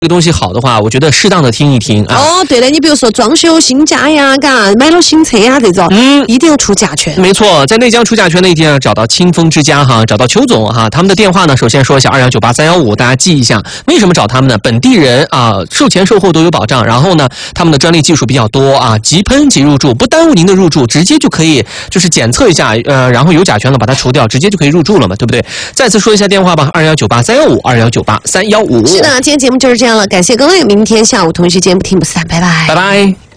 这个东西好的话，我觉得适当的听一听啊。 哦，对了，你比如说装修新家呀，嘎，买了新车呀这种，一定要出甲醛。 没错，在内江出甲醛那一天啊，找到清风之家哈，找到邱总哈，他们的电话呢，首先说一下2198-315，大家记一下。为什么找他们呢？本地人啊，售前售后都有保障，然后呢，他们的专利技术比较多啊，即喷即入住，不耽误您的入住，直接就可以就是检测一下，然后有甲醛了把它除掉，直接就可以入住了嘛，对不对？再次说一下电话吧，2198-315，2198-315。 是的，今天节目就是这样了，感谢各位，明天下午同一时间不听不散，拜拜， 拜拜。